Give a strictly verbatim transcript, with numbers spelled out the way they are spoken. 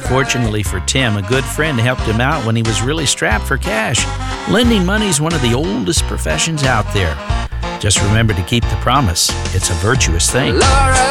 Fortunately for Tim, a good friend helped him out when he was really strapped for cash. Lending money is one of the oldest professions out there. Just remember to keep the promise. It's a virtuous thing. Laura.